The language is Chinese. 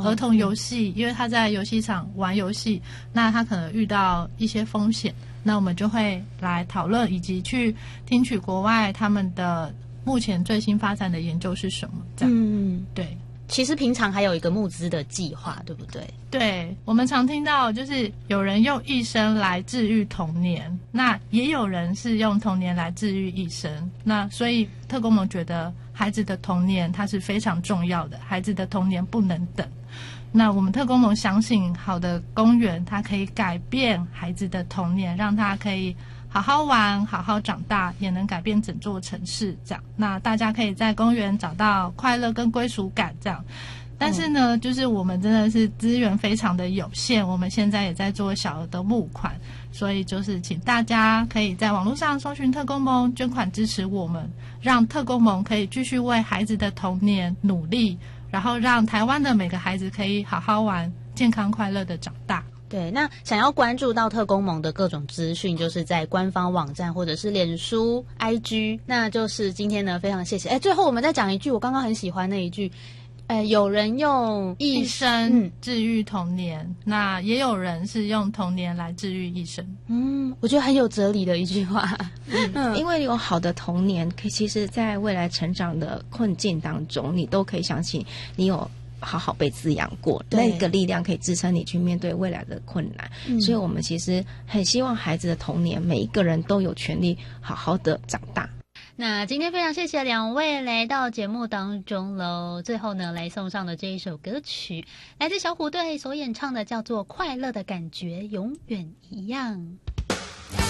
儿童游戏，因为他在游戏场玩游戏，那他可能遇到一些风险，那我们就会来讨论以及去听取国外他们的目前最新发展的研究是什么，这样。对。 其实平常还有一个募资的计划，对不对？ 对，我们常听到就是有人用一生来治愈童年，那也有人是用童年来治愈一生。那所以特公盟觉得孩子的童年它是非常重要的，孩子的童年不能等。那我们特公盟相信好的公园它可以改变孩子的童年，让他可以好好玩，好好长大，也能改变整座城市这样。那大家可以在公园找到快乐跟归属感这样。但是呢，就是我们真的是资源非常的有限，我们现在也在做小额的募款，所以就是请大家可以在网络上搜寻特公盟，捐款支持我们，让特公盟可以继续为孩子的童年努力，然后让台湾的每个孩子可以好好玩，健康快乐的长大。 对，那想要关注到特公盟的各种资讯，就是在官方网站或者是脸书 IG。 那就是今天呢非常谢谢。最后我们再讲一句我刚刚很喜欢那一句，有人用一生治愈童年，那也有人是用童年来治愈一生。 我觉得很有哲理的一句话。 因为有好的童年，其实在未来成长的困境当中，你都可以相信你有好好被滋养过，那个力量可以支撑你去面对未来的困难。所以我们其实很希望孩子的童年每一个人都有权利好好的长大。 那今天非常谢谢两位来到节目当中喽。最后呢，来送上的这一首歌曲来自小虎队所演唱的，叫做《快乐的感觉永远一样》。